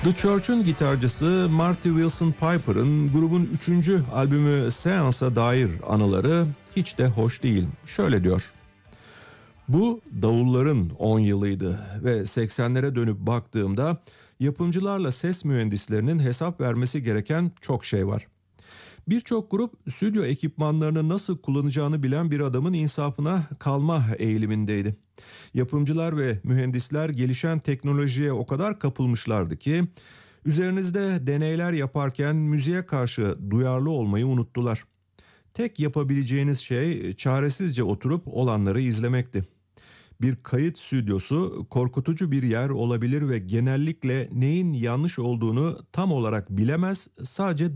The Church'un gitarcısı Marty Wilson Piper'ın grubun 3. albümü Seance'a dair anıları hiç de hoş değil. Şöyle diyor: "Bu davulların 10 yılıydı ve 80'lere dönüp baktığımda yapımcılarla ses mühendislerinin hesap vermesi gereken çok şey var. Birçok grup stüdyo ekipmanlarını nasıl kullanacağını bilen bir adamın insafına kalma eğilimindeydi. Yapımcılar ve mühendisler gelişen teknolojiye o kadar kapılmışlardı ki üzerinizde deneyler yaparken müziğe karşı duyarlı olmayı unuttular. Tek yapabileceğiniz şey çaresizce oturup olanları izlemekti. Bir kayıt stüdyosu korkutucu bir yer olabilir ve genellikle neyin yanlış olduğunu tam olarak bilemez, sadece